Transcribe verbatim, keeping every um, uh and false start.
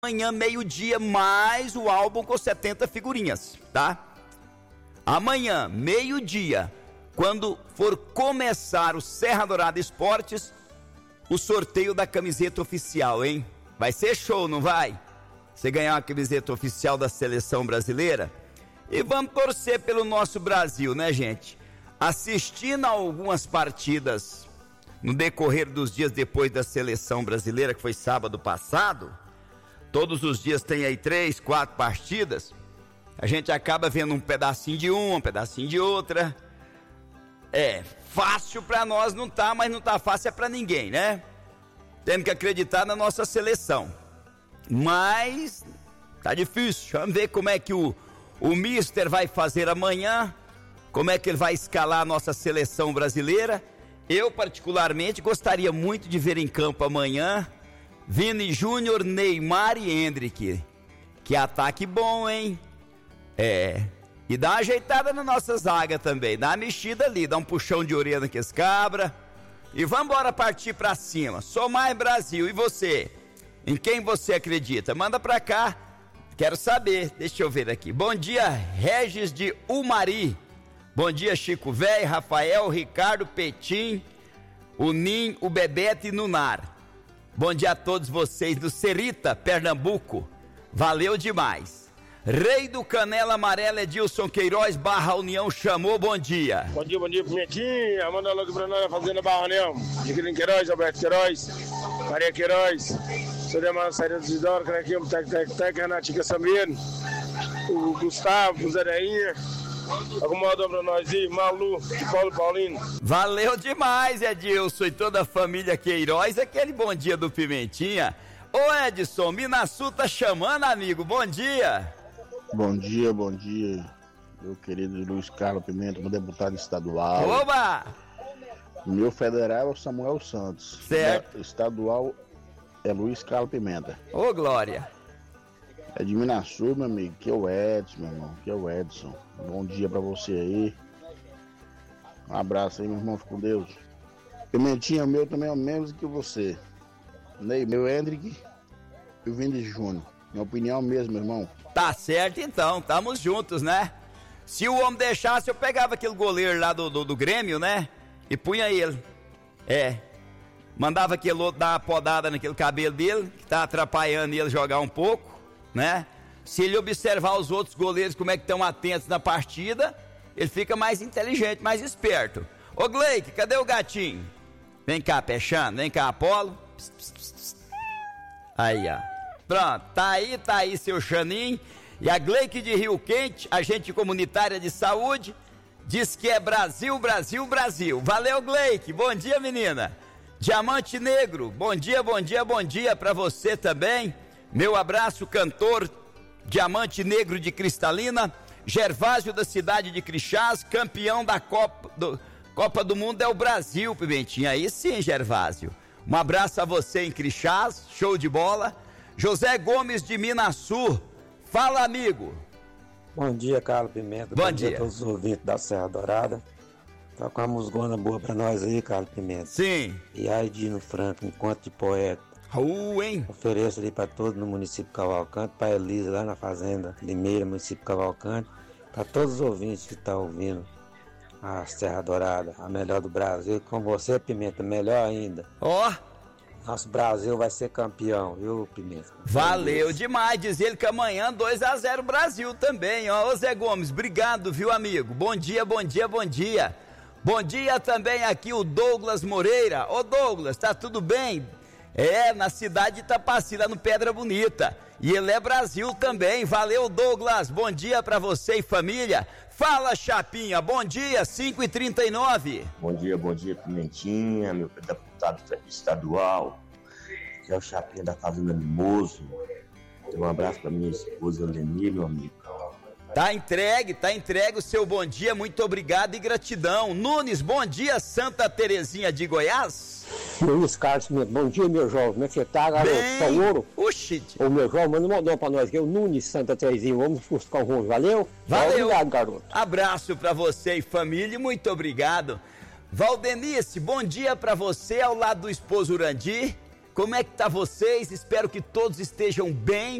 Amanhã, meio-dia, mais o álbum com setenta figurinhas, tá? Amanhã, meio-dia, quando for começar o Serra Dourada Esportes, o sorteio da camiseta oficial, hein? Vai ser show, não vai? Você ganhar uma camiseta oficial da seleção brasileira. E vamos torcer pelo nosso Brasil, né, gente? Assistindo a algumas partidas no decorrer dos dias depois da seleção brasileira, que foi sábado passado, todos os dias tem aí três, quatro partidas, a gente acaba vendo um pedacinho de uma, um pedacinho de outra. É, fácil pra nós não tá, mas não tá fácil é pra ninguém, né? Temos que acreditar na nossa seleção. Mas tá difícil. Vamos ver como é que o, o Mister vai fazer amanhã, como é que ele vai escalar a nossa seleção brasileira. Eu, particularmente, gostaria muito de ver em campo amanhã Vini Júnior, Neymar e Hendrick. Que ataque bom, hein? É. E dá uma ajeitada na nossa zaga também. Dá uma mexida ali, dá um puxão de orelha naqueles cabra. E vambora partir pra cima. Sou mais Brasil. E você? Em quem você acredita? Manda pra cá. Quero saber. Deixa eu ver aqui. Bom dia, Regis de Umari. Bom dia, Chico Véi, Rafael, Ricardo, Petim, o Nim, o Bebeto e Nunar. Bom dia a todos vocês do Serita, Pernambuco. Valeu demais. Rei do Canela Amarela, Edilson Queiroz, Barra União chamou, bom dia. Bom dia, bom dia, Pimentinha. Manda logo pra nós, Fazenda Barra União. Chiquinho Queiroz, Alberto Queiroz, Maria Queiroz, Sodemar Saída dos Isidoro, Craquinho, Tec, Tec, Tec, Renatica Samir, o Gustavo, o Zereinha. Acomoda pra nós aí, Malu, de Paulo Paulino. Valeu demais, Edilson e toda a família Queiroz. Aquele bom dia do Pimentinha. Ô Edson, Minaçu tá chamando, amigo, bom dia. Bom dia, bom dia, meu querido Luiz Carlos Pimenta, meu deputado estadual. Oba! Meu federal é o Samuel Santos. Certo. O estadual é Luiz Carlos Pimenta. Ô Glória. É de Minaçu, meu amigo, que é o Edson, meu irmão, que é o Edson. Bom dia pra você aí. Um abraço aí, meu irmão, fica com Deus. Pimentinha, meu também é o mesmo que você. Ney, meu Hendrick e o Vini Júnior. Minha opinião mesmo, meu irmão. Tá certo então, tamo juntos, né? Se o homem deixasse, eu pegava aquele goleiro lá do, do, do Grêmio, né? E punha ele. É. Mandava aquele outro dar uma podada naquele cabelo dele, que tá atrapalhando ele jogar um pouco, né? Se ele observar os outros goleiros como é que estão atentos na partida, ele fica mais inteligente, mais esperto. Ô Gleique, cadê o gatinho? Vem cá, Peixano, vem cá, Apolo. Pss, pss, pss, pss. Aí, ó. Pronto, tá aí, tá aí seu Xanim. E a Gleique de Rio Quente, agente comunitária de saúde, diz que é Brasil, Brasil, Brasil. Valeu, Gleique. Bom dia, menina. Diamante Negro, bom dia, bom dia, bom dia pra você também. Meu abraço, cantor Diamante Negro de Cristalina. Gervásio da cidade de Crixás, campeão da Copa do, Copa do Mundo é o Brasil, Pimentinha. Aí sim, Gervásio. Um abraço a você em Crixás, show de bola. José Gomes de Minaçu, fala, amigo. Bom dia, Carlos Pimenta. Bom, Bom dia. dia a todos os ouvintes da Serra Dourada. Tá com uma musgona boa pra nós aí, Carlos Pimenta. Sim. E aí, Dino Franco, enquanto de poeta. Uh, hein? Ofereço ali pra todos no município de Cavalcante, pra Elisa lá na fazenda Limeira, município de Cavalcante, pra todos os ouvintes que estão ouvindo a Serra Dourada, a melhor do Brasil. Com você, Pimenta, melhor ainda. Ó. Oh. Nosso Brasil vai ser campeão, viu, Pimenta? Valeu demais, diz ele que amanhã dois a zero Brasil também, ó. Ô Zé Gomes, obrigado, viu, amigo? Bom dia, bom dia, bom dia. Bom dia também aqui o Douglas Moreira. Ô Douglas, tá tudo bem? É, na cidade de Itapaci, lá no Pedra Bonita. E ele é Brasil também. Valeu, Douglas. Bom dia pra você e família. Fala, Chapinha. Bom dia, cinco e trinta e nove. Bom dia, bom dia, Pimentinha, meu deputado estadual, que é o Chapinha da Fazenda Mimoso. Um abraço pra minha esposa, Leni, meu amigo. Tá entregue, tá entregue o seu bom dia, muito obrigado e gratidão. Nunes, bom dia, Santa Terezinha de Goiás. Luiz Carlos, bom dia, meu jovem, como é que você tá, garoto? Bem, ouro? Oxi. Ô, meu jovem, manda um modão pra nós, que é o Nunes Santa Terezinha, vamos buscar um rumo, valeu? Valeu. Obrigado, garoto. Abraço pra você e família, muito obrigado. Valdenice, bom dia pra você, ao lado do esposo Urandi. Como é que tá vocês? Espero que todos estejam bem.